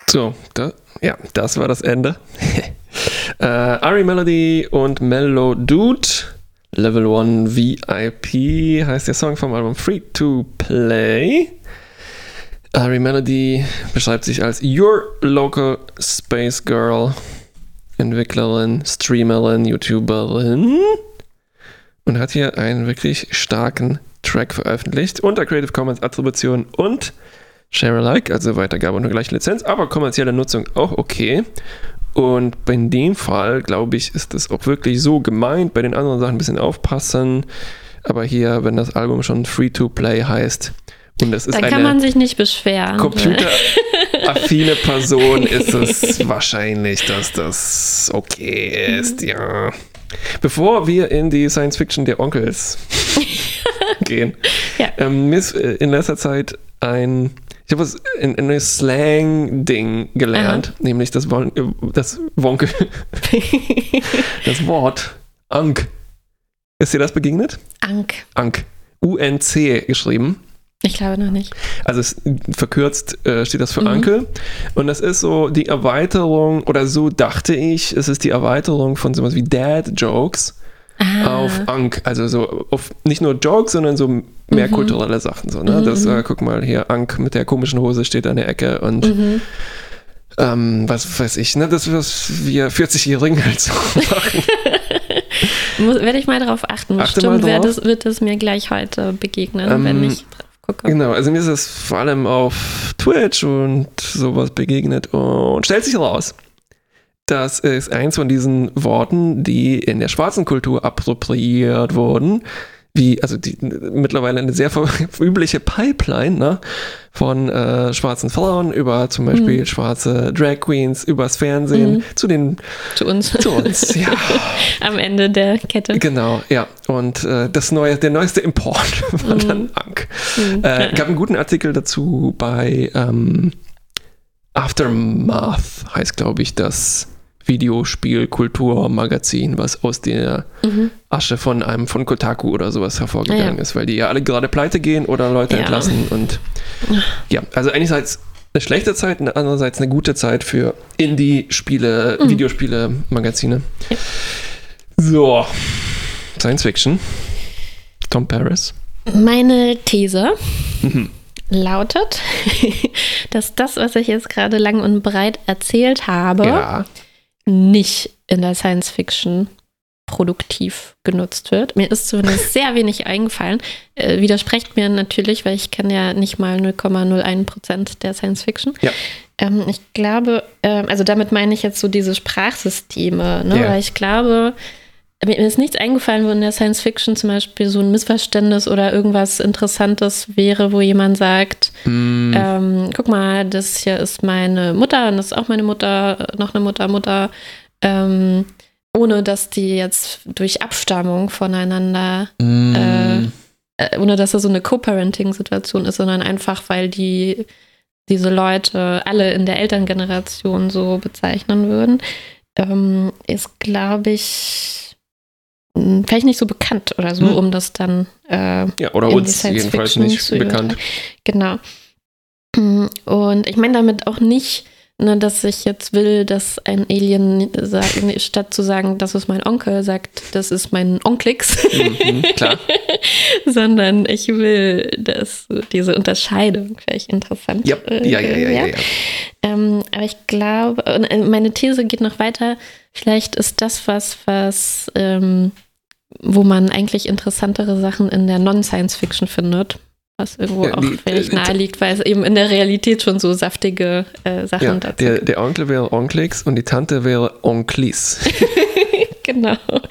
So, das war das Ende. Ari Melody und Mellow Dude. Level 1 VIP heißt der Song vom Album Free to Play. Ari Melody beschreibt sich als Your Local Space Girl, Entwicklerin, Streamerin, YouTuberin und hat hier einen wirklich starken Track veröffentlicht unter Creative Commons Attribution und Share Alike, also Weitergabe unter gleicher Lizenz, aber kommerzielle Nutzung auch okay. Und in dem Fall, glaube ich, ist das auch wirklich so gemeint. Bei den anderen Sachen ein bisschen aufpassen. Aber hier, wenn das Album schon Free-to-Play heißt und das ist dann kann man sich nicht beschweren. Computeraffine Person, ist es wahrscheinlich, dass das okay ist, ja. Bevor wir in die Science-Fiction der Onkels gehen, mir ist in letzter Zeit ich habe ein Slang-Ding gelernt, nämlich das Wonkel. Das Wort Ank. Ist dir das begegnet? Ank. U-N-C geschrieben. Ich glaube noch nicht. Also verkürzt steht das für Uncle. Und das ist so die Erweiterung, oder so dachte ich, es ist die Erweiterung von sowas wie Dad-Jokes auf Ank. Also so auf nicht nur Jokes, sondern so mehr kulturelle Sachen. So, ne? Das, guck mal hier, Ank mit der komischen Hose steht an der Ecke und was weiß ich, ne? Das, was wir 40-Jährigen halt so machen. Werde ich mal drauf achten. Bestimmt wird das mir gleich heute begegnen, wenn ich drauf gucke. Genau, also mir ist das vor allem auf Twitch und sowas begegnet und stellt sich raus, das ist eins von diesen Worten, die in der schwarzen Kultur appropriiert wurden, mittlerweile eine sehr übliche Pipeline, ne? Von schwarzen Frauen über zum Beispiel schwarze Drag Queens, übers Fernsehen zu uns, ja. Am Ende der Kette. Genau, ja. Und der neueste Import war dann Ank. Gab einen guten Artikel dazu bei Aftermath, heißt glaube ich das Videospiel-Kulturmagazin, was aus der Asche von Kotaku oder sowas hervorgegangen ist, weil die ja alle gerade pleite gehen oder Leute entlassen und also einerseits eine schlechte Zeit und andererseits eine gute Zeit für Indie-Spiele, Videospiele-Magazine. Ja. So, Science Fiction. Tom Paris. Meine These lautet, dass das, was ich jetzt gerade lang und breit erzählt habe, nicht in der Science-Fiction produktiv genutzt wird. Mir ist zumindest sehr wenig eingefallen. Widersprecht mir natürlich, weil ich kenne ja nicht mal 0,01% der Science-Fiction. Ja. Ich glaube, also damit meine ich jetzt so diese Sprachsysteme, ne? Weil ich glaube, mir ist nichts eingefallen, wo in der Science-Fiction zum Beispiel so ein Missverständnis oder irgendwas Interessantes wäre, wo jemand sagt, guck mal, das hier ist meine Mutter und das ist auch meine Mutter, noch eine Mutter, ohne dass die jetzt durch Abstammung voneinander, ohne dass das so eine Co-Parenting-Situation ist, sondern einfach, weil diese Leute alle in der Elterngeneration so bezeichnen würden, ist, glaube ich, vielleicht nicht so bekannt oder so, um das dann oder uns jedenfalls nicht bekannt. Genau. Und ich meine damit auch nicht, dass ich jetzt will, dass ein Alien sagt, statt zu sagen, das ist mein Onkel, sagt, das ist mein Onklix. Klar. Sondern ich will, dass diese Unterscheidung vielleicht interessant Ja. Aber ich glaube, meine These geht noch weiter. Vielleicht ist das was wo man eigentlich interessantere Sachen in der Non-Science-Fiction findet, was irgendwo auch vielleicht nahe liegt, weil es eben in der Realität schon so saftige Sachen dazu gibt. Der Onkel wäre Onklix und die Tante wäre Onklis. Genau.